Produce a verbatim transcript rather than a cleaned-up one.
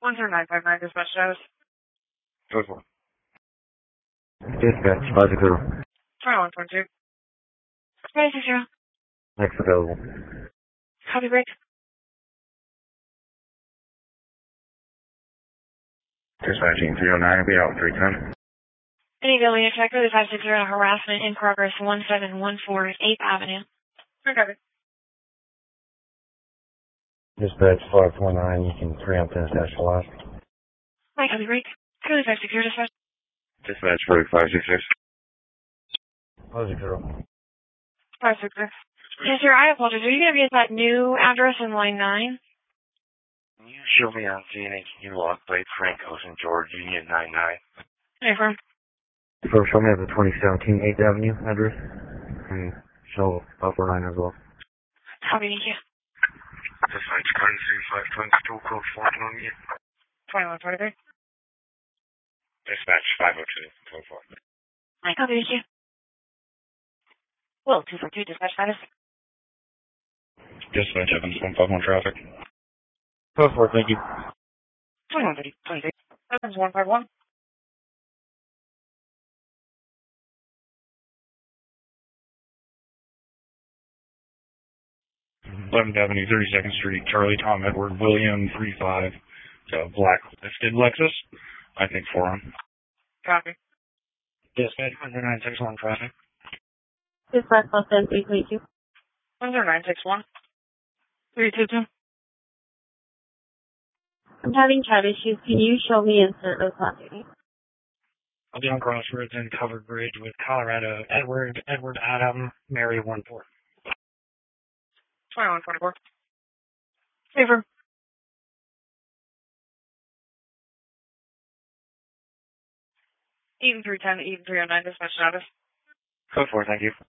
one zero nine five nine, dispatch status. Go for it. Dispatch, five zero. twenty-one twenty-two. five six zero. Next available. Copy break. Dispatching three oh nine, be out three ten. Any building check for the five six zero harassment in progress one seven one four eighth Avenue. Recovered. Dispatch five four nine, you can preempt and attach the last. Hi, copy break. Clearly five six zero dispatch. Dispatch for five six six. five zero. five six six. Yes, sir, I apologize. Are you going to be at that new address in line nine? Can you show me on C N H new log plate Frank Ocean, George, Union nine nine? Hey, firm. First, show me at the twenty seventeen eighth Avenue address. And show five four nine as well. Copy, thank you. Dispatch nine three five twenty-two, code fourteen. twenty-one twenty-three. Dispatch five oh two, code four. Hi, copy, thank you. Well, two four two, dispatch status. Dispatch Evans one five one traffic. Go for it, thank you. twenty-one thirty, twenty-three. Evans one five one. eleventh Avenue, thirty-second Street, Charlie Tom Edward William three five. It's a black lifted Lexus. I think for him. Copy. Dispatch one zero nine six one traffic. Dispatch one seven three three two. one zero nine six one. three two two. I'm having chat issues. Can you show me insert those contacts? I'll be on Crossroads and Covered Bridge with Colorado. Edward, Edward Adam, Mary one four. twenty-one twenty-four. Hey, firm. Eden three ten, Eden three oh nine, dispatch status. Code four, thank you.